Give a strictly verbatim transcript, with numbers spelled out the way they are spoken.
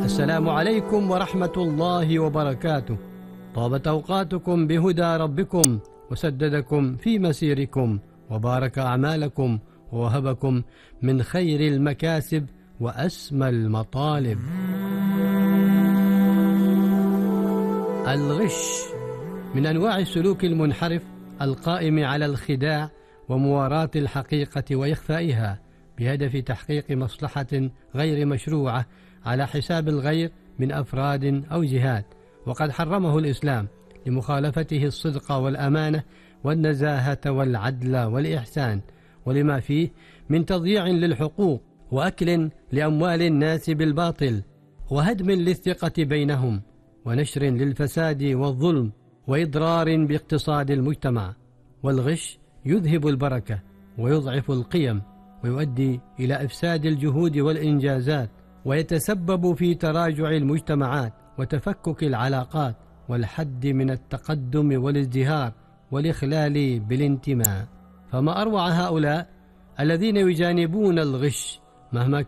السلام عليكم ورحمة الله وبركاته. طابت أوقاتكم بهدى ربكم وسددكم في مسيركم وبارك أعمالكم ووهبكم من خير المكاسب وأسمى المطالب. الغش من أنواع السلوك المنحرف القائم على الخداع ومواراة الحقيقة وإخفائها بهدف تحقيق مصلحة غير مشروعة على حساب الغير من أفراد أو جهات، وقد حرمه الإسلام لمخالفته الصدق والأمانة والنزاهة والعدل والإحسان، ولما فيه من تضييع للحقوق وأكل لأموال الناس بالباطل وهدم للثقة بينهم ونشر للفساد والظلم وإضرار باقتصاد المجتمع. والغش يذهب البركة ويضعف القيم ويؤدي إلى إفساد الجهود والإنجازات، ويتسبب في تراجع المجتمعات وتفكك العلاقات والحد من التقدم والازدهار والإخلال بالانتماء. فما أروع هؤلاء الذين يجانبون الغش مهما